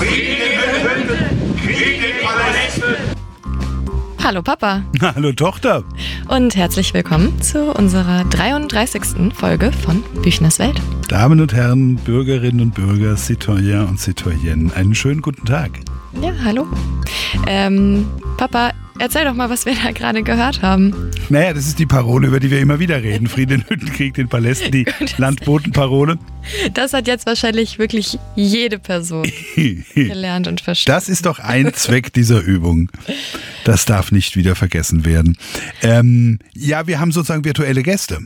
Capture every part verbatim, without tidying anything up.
Hallo Papa. Hallo Tochter. Und herzlich willkommen zu unserer dreiunddreißigsten Folge von Büchners Welt. Damen und Herren, Bürgerinnen und Bürger, Citoyens und Citoyennes, einen schönen guten Tag. Ja, hallo. Ähm, Papa, erzähl doch mal, was wir da gerade gehört haben. Naja, das ist die Parole, über die wir immer wieder reden. Friede in Hütten, Krieg in Palästen, die Landbotenparole. Das hat jetzt wahrscheinlich wirklich jede Person gelernt und verstanden. Das ist doch ein Zweck dieser Übung. Das darf nicht wieder vergessen werden. Ähm, ja, wir haben sozusagen virtuelle Gäste.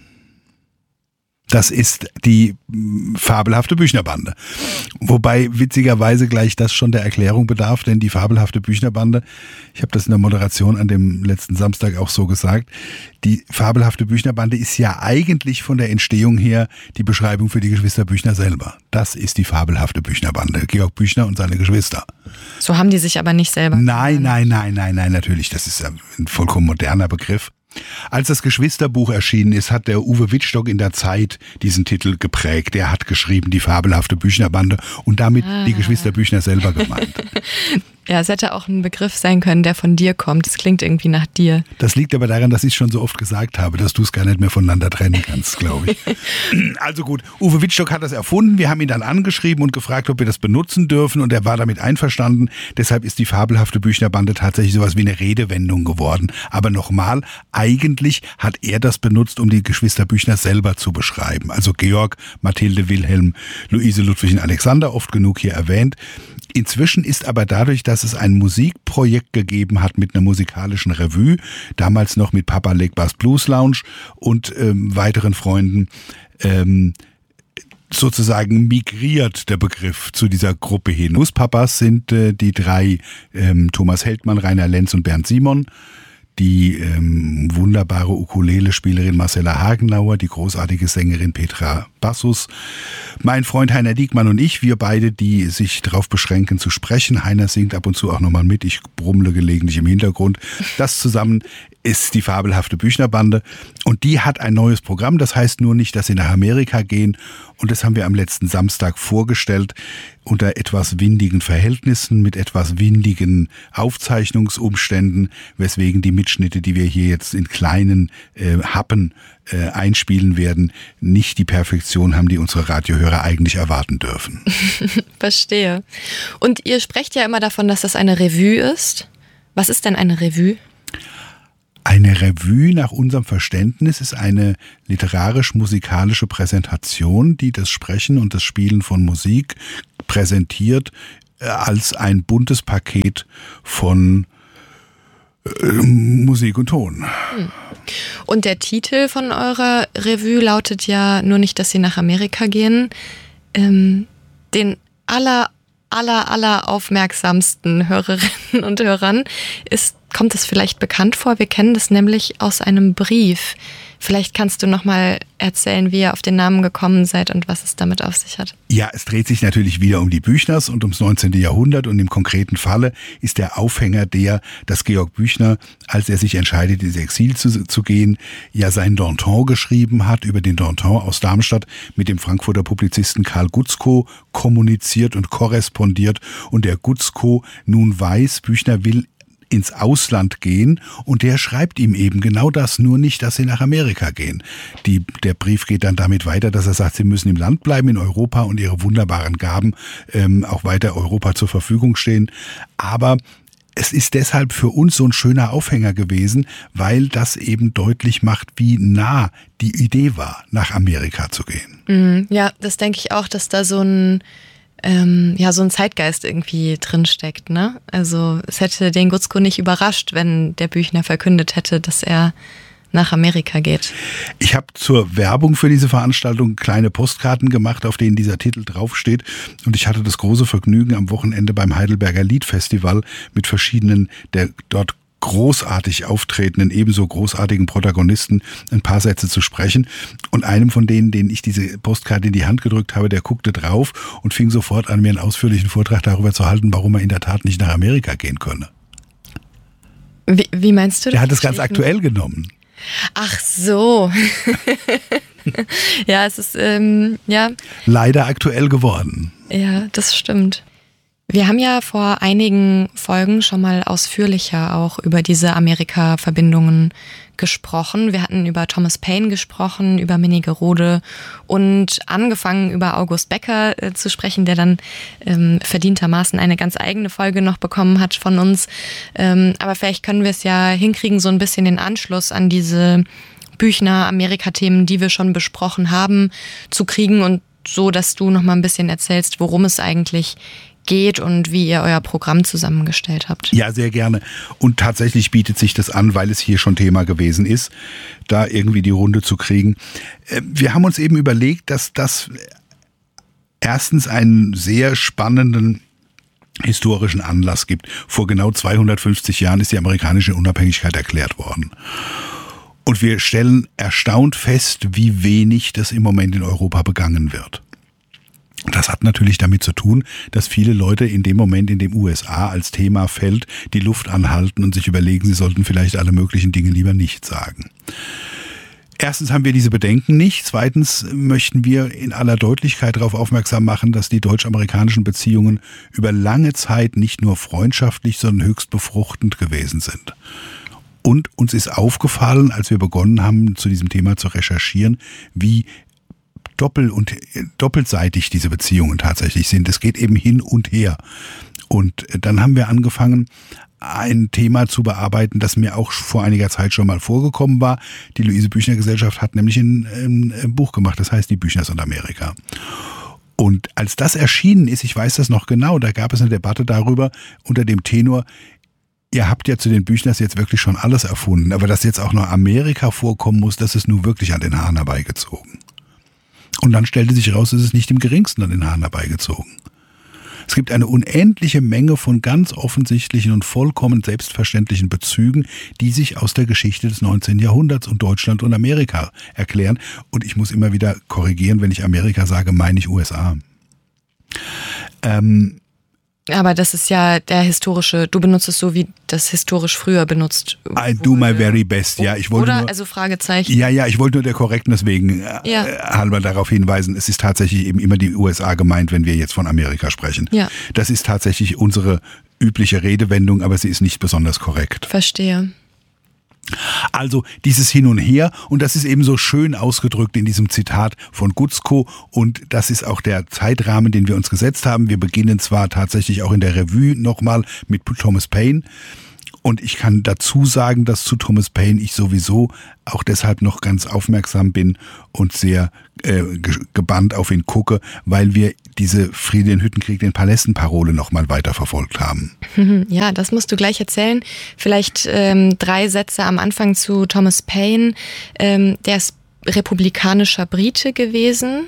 Das ist die mh, fabelhafte Büchnerbande. Wobei witzigerweise gleich das schon der Erklärung bedarf, denn die fabelhafte Büchnerbande, ich habe das in der Moderation an dem letzten Samstag auch so gesagt, die fabelhafte Büchnerbande ist ja eigentlich von der Entstehung her die Beschreibung für die Geschwister Büchner selber. Das ist die fabelhafte Büchnerbande, Georg Büchner und seine Geschwister. So haben die sich aber nicht selber Nein, genannt. nein, nein, nein, nein, natürlich, das ist ein vollkommen moderner Begriff. Als das Geschwisterbuch erschienen ist, hat der Uwe Wittstock in der Zeit diesen Titel geprägt. Er hat geschrieben, die fabelhafte Büchnerbande und damit ah. die Geschwister Büchner selber gemeint. Ja, es hätte auch ein Begriff sein können, der von dir kommt. Es klingt irgendwie nach dir. Das liegt aber daran, dass ich es schon so oft gesagt habe, dass du es gar nicht mehr voneinander trennen kannst, glaube ich. Also gut, Uwe Wittstock hat das erfunden. Wir haben ihn dann angeschrieben und gefragt, ob wir das benutzen dürfen und er war damit einverstanden. Deshalb ist die fabelhafte Büchnerbande tatsächlich sowas wie eine Redewendung geworden. Aber nochmal, eigentlich hat er das benutzt, um die Geschwister Büchner selber zu beschreiben. Also Georg, Mathilde, Wilhelm, Luise, Ludwig und Alexander, oft genug hier erwähnt. Inzwischen ist aber dadurch, dass es ein Musikprojekt gegeben hat mit einer musikalischen Revue, damals noch mit Papa Legbar's Blues Lounge und ähm, weiteren Freunden, ähm, sozusagen migriert der Begriff zu dieser Gruppe hin. Nusspapas sind äh, die drei, ähm, Thomas Heldmann, Rainer Lenz und Bernd Simon. Die ähm, wunderbare Ukulele-Spielerin Marcella Hagenauer, die großartige Sängerin Petra Bassus, mein Freund Heiner Diekmann und ich, wir beide, die sich darauf beschränken zu sprechen. Heiner singt ab und zu auch nochmal mit, ich brummle gelegentlich im Hintergrund. Das zusammen ist die fabelhafte Büchnerbande und die hat ein neues Programm, das heißt nur nicht, dass sie nach Amerika gehen und das haben wir am letzten Samstag vorgestellt unter etwas windigen Verhältnissen, mit etwas windigen Aufzeichnungsumständen, weswegen die Mitschnitte, die wir hier jetzt in kleinen äh, Happen äh, einspielen werden, nicht die Perfektion haben, die unsere Radiohörer eigentlich erwarten dürfen. Verstehe. Und ihr sprecht ja immer davon, dass das eine Revue ist. Was ist denn eine Revue? Eine Revue nach unserem Verständnis ist eine literarisch-musikalische Präsentation, die das Sprechen und das Spielen von Musik präsentiert als ein buntes Paket von äh, Musik und Ton. Und der Titel von eurer Revue lautet ja nur nicht, dass sie nach Amerika gehen. Ähm, den aller, aller, aller aufmerksamsten Hörerinnen und Hörern ist Kommt es vielleicht bekannt vor? Wir kennen das nämlich aus einem Brief. Vielleicht kannst du noch mal erzählen, wie ihr auf den Namen gekommen seid und was es damit auf sich hat. Ja, es dreht sich natürlich wieder um die Büchners und ums neunzehnte Jahrhundert und im konkreten Falle ist der Aufhänger der, dass Georg Büchner, als er sich entscheidet, ins Exil zu, zu gehen, ja sein Danton geschrieben hat, über den Danton aus Darmstadt mit dem Frankfurter Publizisten Karl Gutzkow kommuniziert und korrespondiert und der Gutzkow nun weiß, Büchner will ins Ausland gehen und der schreibt ihm eben genau das, nur nicht, dass sie nach Amerika gehen. Die, der Brief geht dann damit weiter, dass er sagt, sie müssen im Land bleiben, in Europa und ihre wunderbaren Gaben ähm, auch weiter Europa zur Verfügung stehen. Aber es ist deshalb für uns so ein schöner Aufhänger gewesen, weil das eben deutlich macht, wie nah die Idee war, nach Amerika zu gehen. Ja, das denke ich auch, dass da so ein Ähm, ja, so ein Zeitgeist irgendwie drinsteckt, ne? Also es hätte den Gutzkow nicht überrascht, wenn der Büchner verkündet hätte, dass er nach Amerika geht. Ich habe zur Werbung für diese Veranstaltung kleine Postkarten gemacht, auf denen dieser Titel draufsteht. Und ich hatte das große Vergnügen, am Wochenende beim Heidelberger Liedfestival mit verschiedenen der dort großartig auftretenden, ebenso großartigen Protagonisten ein paar Sätze zu sprechen. Und einem von denen, denen ich diese Postkarte in die Hand gedrückt habe, der guckte drauf und fing sofort an, mir einen ausführlichen Vortrag darüber zu halten, warum er in der Tat nicht nach Amerika gehen könne. Wie, wie meinst du das? Der hat es ganz aktuell genommen. Ach so. Ja, es ist, ähm, ja. Leider aktuell geworden. Ja, das stimmt. Wir haben ja vor einigen Folgen schon mal ausführlicher auch über diese Amerika-Verbindungen gesprochen. Wir hatten über Thomas Paine gesprochen, über Minnigerode und angefangen über August Becker äh, zu sprechen, der dann ähm, verdientermaßen eine ganz eigene Folge noch bekommen hat von uns. Ähm, aber vielleicht können wir es ja hinkriegen, so ein bisschen den Anschluss an diese Büchner-Amerika-Themen, die wir schon besprochen haben, zu kriegen und so, dass du noch mal ein bisschen erzählst, worum es eigentlich geht und wie ihr euer Programm zusammengestellt habt. Ja, sehr gerne. Und tatsächlich bietet sich das an, weil es hier schon Thema gewesen ist, da irgendwie die Runde zu kriegen. Wir haben uns eben überlegt, dass das erstens einen sehr spannenden historischen Anlass gibt. Vor genau zweihundertfünfzig Jahren ist die amerikanische Unabhängigkeit erklärt worden. Und wir stellen erstaunt fest, wie wenig das im Moment in Europa begangen wird. Das hat natürlich damit zu tun, dass viele Leute in dem Moment, in dem U S A als Thema fällt, die Luft anhalten und sich überlegen, sie sollten vielleicht alle möglichen Dinge lieber nicht sagen. Erstens haben wir diese Bedenken nicht. Zweitens möchten wir in aller Deutlichkeit darauf aufmerksam machen, dass die deutsch-amerikanischen Beziehungen über lange Zeit nicht nur freundschaftlich, sondern höchst befruchtend gewesen sind. Und uns ist aufgefallen, als wir begonnen haben, zu diesem Thema zu recherchieren, wie doppel- und doppelseitig diese Beziehungen tatsächlich sind. Es geht eben hin und her. Und dann haben wir angefangen, ein Thema zu bearbeiten, das mir auch vor einiger Zeit schon mal vorgekommen war. Die Luise-Büchner-Gesellschaft hat nämlich ein, ein, ein Buch gemacht, das heißt Die Büchners und Amerika. Und als das erschienen ist, ich weiß das noch genau, da gab es eine Debatte darüber unter dem Tenor, ihr habt ja zu den Büchners jetzt wirklich schon alles erfunden, aber dass jetzt auch noch Amerika vorkommen muss, das ist nun wirklich an den Haaren herbeigezogen. Und dann stellte sich raus, es ist nicht im geringsten an den Haaren herbeigezogen. Es gibt eine unendliche Menge von ganz offensichtlichen und vollkommen selbstverständlichen Bezügen, die sich aus der Geschichte des neunzehnten Jahrhunderts und Deutschland und Amerika erklären. Und ich muss immer wieder korrigieren, wenn ich Amerika sage, meine ich U S A. Ähm, Aber das ist ja der historische, du benutzt es so, wie das historisch früher benutzt wurde. I do my very best, ja. Ich wollte Oder, nur, also Fragezeichen. Ja, ja, ich wollte nur der Korrektness wegen ja. äh, halber darauf hinweisen, es ist tatsächlich eben immer die U S A gemeint, wenn wir jetzt von Amerika sprechen. Ja. Das ist tatsächlich unsere übliche Redewendung, aber sie ist nicht besonders korrekt. Verstehe. Also dieses Hin und Her, und das ist eben so schön ausgedrückt in diesem Zitat von Gutzkow, und das ist auch der Zeitrahmen, den wir uns gesetzt haben. Wir beginnen zwar tatsächlich auch in der Revue nochmal mit Thomas Paine, und ich kann dazu sagen, dass zu Thomas Paine ich sowieso auch deshalb noch ganz aufmerksam bin und sehr äh, gebannt auf ihn gucke, weil wir diese Friede, den Hüttenkrieg, den Palästen-Parole noch mal weiter verfolgt haben. Ja, das musst du gleich erzählen. Vielleicht ähm, drei Sätze am Anfang zu Thomas Paine. Ähm, der ist republikanischer Brite gewesen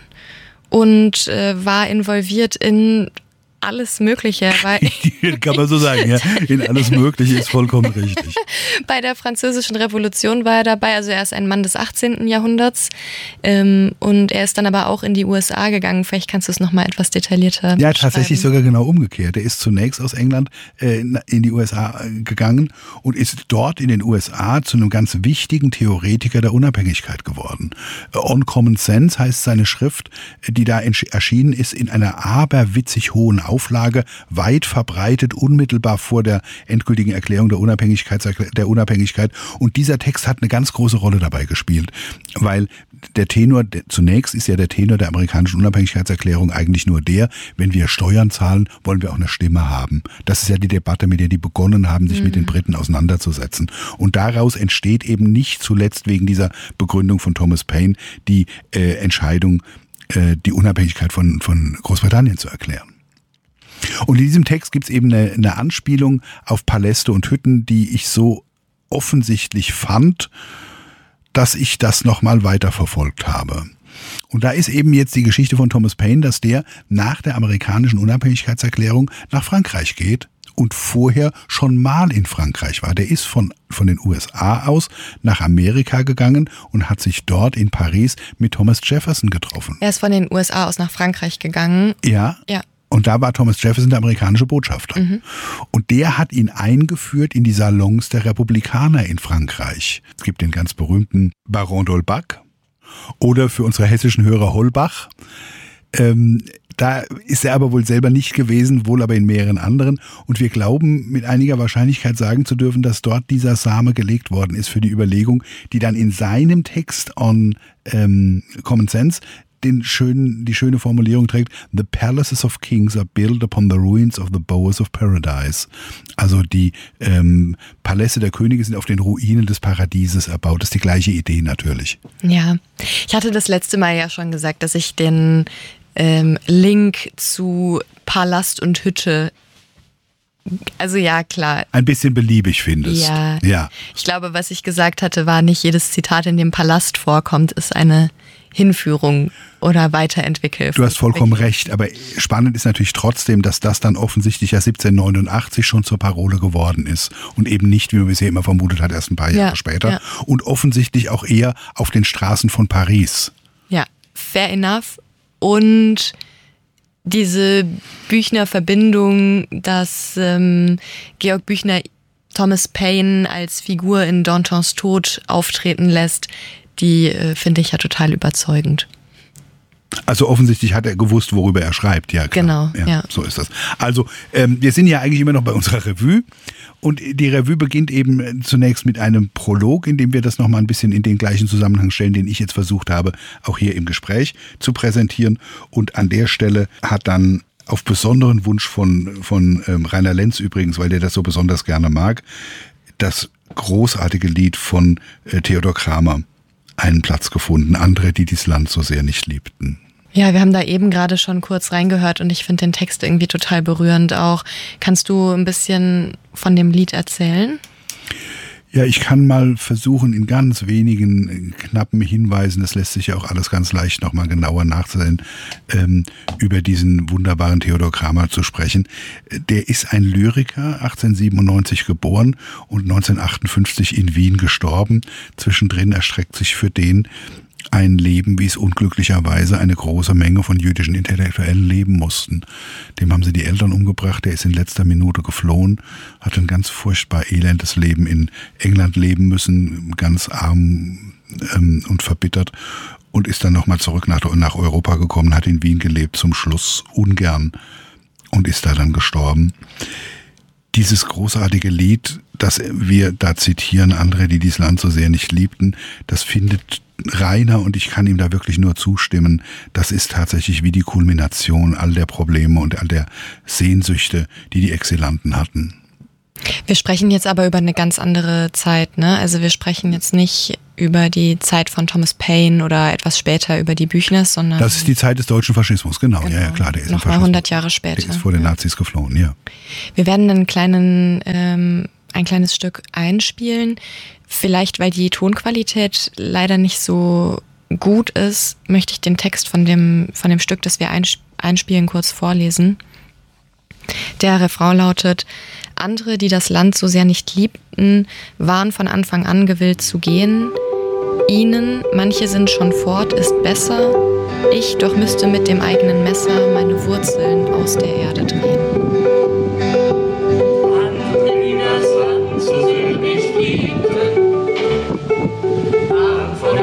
und äh, war involviert in alles Mögliche. Weil Kann man so sagen, ja. In alles Mögliche ist vollkommen richtig. Bei der Französischen Revolution war er dabei, also er ist ein Mann des achtzehnten Jahrhunderts ähm, und er ist dann aber auch in die U S A gegangen. Vielleicht kannst du es nochmal etwas detaillierter Ja, tatsächlich sogar genau umgekehrt. Er ist zunächst aus England äh, in die U S A gegangen und ist dort in den U S A zu einem ganz wichtigen Theoretiker der Unabhängigkeit geworden. On Common Sense heißt seine Schrift, die da erschienen ist in einer aberwitzig hohen Auflage, weit verbreitet, unmittelbar vor der endgültigen Erklärung der Unabhängigkeit, der Unabhängigkeit. Und dieser Text hat eine ganz große Rolle dabei gespielt, weil der Tenor, der, zunächst ist ja der Tenor der amerikanischen Unabhängigkeitserklärung eigentlich nur der, wenn wir Steuern zahlen, wollen wir auch eine Stimme haben. Das ist ja die Debatte, mit der die begonnen haben, sich mhm. mit den Briten auseinanderzusetzen. Und daraus entsteht eben nicht zuletzt wegen dieser Begründung von Thomas Paine die äh, Entscheidung, äh, die Unabhängigkeit von, von Großbritannien zu erklären. Und in diesem Text gibt es eben eine, eine Anspielung auf Paläste und Hütten, die ich so offensichtlich fand, dass ich das nochmal weiter verfolgt habe. Und da ist eben jetzt die Geschichte von Thomas Paine, dass der nach der amerikanischen Unabhängigkeitserklärung nach Frankreich geht und vorher schon mal in Frankreich war. Der ist von, von den U S A aus nach Amerika gegangen und hat sich dort in Paris mit Thomas Jefferson getroffen. Er ist von den U S A aus nach Frankreich gegangen. Ja. Ja. Und da war Thomas Jefferson der amerikanische Botschafter. Mhm. Und der hat ihn eingeführt in die Salons der Republikaner in Frankreich. Es gibt den ganz berühmten Baron d'Holbach oder für unsere hessischen Hörer Holbach. Ähm, Da ist er aber wohl selber nicht gewesen, wohl aber in mehreren anderen. Und wir glauben mit einiger Wahrscheinlichkeit sagen zu dürfen, dass dort dieser Same gelegt worden ist für die Überlegung, die dann in seinem Text on ähm, Common Sense den schönen, die schöne Formulierung trägt: The palaces of kings are built upon the ruins of the bowers of paradise. Also die ähm, Paläste der Könige sind auf den Ruinen des Paradieses erbaut. Das ist die gleiche Idee natürlich. Ja, ich hatte das letzte Mal ja schon gesagt, dass ich den ähm, Link zu Palast und Hütte, also ja, klar. Ein bisschen beliebig findest. Ja. ja. Ich glaube, was ich gesagt hatte, war, nicht jedes Zitat, in dem Palast vorkommt, ist eine Hinführung oder Weiterentwicklung. Du hast vollkommen recht, aber spannend ist natürlich trotzdem, dass das dann offensichtlich ja siebzehnhundertneunundachtzig schon zur Parole geworden ist und eben nicht, wie man bisher immer vermutet hat, erst ein paar Jahre ja, später ja. und offensichtlich auch eher auf den Straßen von Paris. Ja, fair enough. Und diese Büchner-Verbindung, dass ähm, Georg Büchner Thomas Paine als Figur in Dantons Tod auftreten lässt, die äh, finde ich ja total überzeugend. Also offensichtlich hat er gewusst, worüber er schreibt. Ja, klar. Genau, ja, ja. So ist das. Also ähm, wir sind ja eigentlich immer noch bei unserer Revue und die Revue beginnt eben zunächst mit einem Prolog, in dem wir das nochmal ein bisschen in den gleichen Zusammenhang stellen, den ich jetzt versucht habe, auch hier im Gespräch zu präsentieren. Und an der Stelle hat dann auf besonderen Wunsch von, von ähm, Rainer Lenz übrigens, weil der das so besonders gerne mag, das großartige Lied von äh, Theodor Kramer einen Platz gefunden. Andere, die dieses Land so sehr nicht liebten. Ja, wir haben da eben gerade schon kurz reingehört und ich finde den Text irgendwie total berührend auch. Kannst du ein bisschen von dem Lied erzählen? Ja, ich kann mal versuchen, in ganz wenigen knappen Hinweisen, das lässt sich ja auch alles ganz leicht nochmal genauer nachzusehen, ähm, über diesen wunderbaren Theodor Kramer zu sprechen. Der ist ein Lyriker, achtzehnhundertsiebenundneunzig geboren und neunzehnhundertachtundfünfzig in Wien gestorben. Zwischendrin erstreckt sich für den ein Leben, wie es unglücklicherweise eine große Menge von jüdischen Intellektuellen leben mussten. Dem haben sie die Eltern umgebracht, der ist in letzter Minute geflohen, hat ein ganz furchtbar elendes Leben in England leben müssen, ganz arm ähm, und verbittert und ist dann nochmal zurück nach, nach Europa gekommen, hat in Wien gelebt, zum Schluss ungern und ist da dann gestorben. Dieses großartige Lied, das wir da zitieren, andere, die dieses Land so sehr nicht liebten, das findet Rainer, und ich kann ihm da wirklich nur zustimmen, das ist tatsächlich wie die Kulmination all der Probleme und all der Sehnsüchte, die die Exilanten hatten. Wir sprechen jetzt aber über eine ganz andere Zeit, ne? Also wir sprechen jetzt nicht über die Zeit von Thomas Paine oder etwas später über die Büchners, sondern... Das ist die Zeit des deutschen Faschismus, genau. genau. Ja, ja, klar, der ist noch mal hundert Jahre später. Der ist vor den ja. Nazis geflohen, ja. Wir werden einen kleinen, ähm, ein kleines Stück einspielen. Vielleicht, weil die Tonqualität leider nicht so gut ist, möchte ich den Text von dem, von dem Stück, das wir einspielen, kurz vorlesen. Der Refrain lautet: Andere, die das Land so sehr nicht liebten, waren von Anfang an gewillt zu gehen. Ihnen, manche sind schon fort, ist besser. Ich doch müsste mit dem eigenen Messer meine Wurzeln aus der Erde drehen.